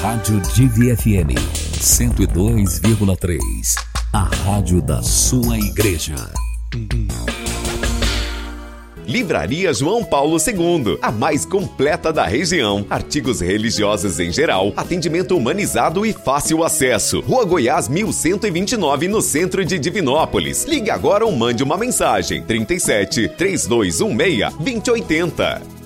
Rádio Divi FM 102,3. A rádio da sua igreja. Livraria João Paulo II, a mais completa da região. Artigos religiosos em geral, atendimento humanizado e fácil acesso. Rua Goiás 1129, no centro de Divinópolis. Ligue agora ou mande uma mensagem. 37 3216 2080.